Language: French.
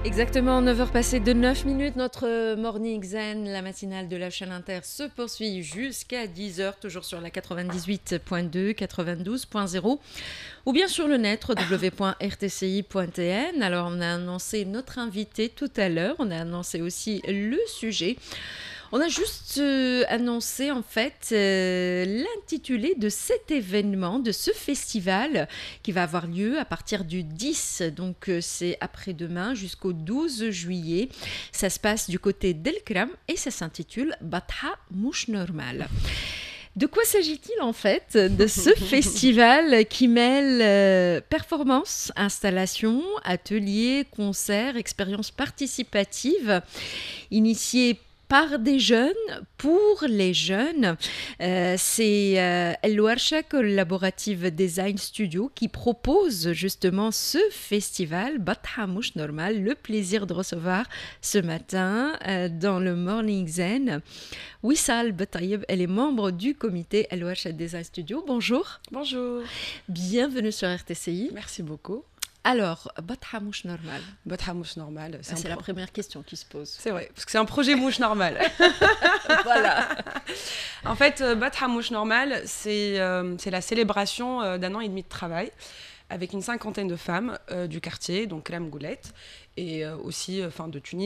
Exactement, 9 heures passées de 9 minutes, notre Morning Zen, la matinale de la chaîne Inter, se poursuit jusqu'à 10 heures, toujours sur la 98.2, 92.0, ou bien sur le net, www.rtci.tn. Alors, on a annoncé notre invité tout à l'heure, on a annoncé aussi le sujet. On a juste annoncé en fait l'intitulé de cet événement, de ce festival qui va avoir lieu à partir du 10, donc c'est après-demain jusqu'au 12 juillet. Ça se passe du côté d'El-Kram et ça s'intitule Batha Mouch Normal. De quoi s'agit-il en fait de ce festival qui mêle performance, installation, ateliers, concerts, expériences participatives initiées par des jeunes, pour les jeunes. C'est El Warsha Collaborative Design Studio qui propose justement ce festival, Batha Mouch Normal. Le plaisir de recevoir ce matin dans le Morning Zen Wissal Betaïeb, elle est membre du comité El Warsha Design Studio. Bonjour. Bonjour. Bienvenue sur RTCI. Merci beaucoup. Alors, Batha Mouch Normal. Batha Mouch Normal. C'est la première question qui se pose. C'est vrai, parce que c'est un projet mouche normal. Voilà. En fait, Batha Mouch Normal, c'est la célébration d'un an et demi de travail avec une 50aine de femmes du quartier, donc Kram Goulette, et aussi de Tunis.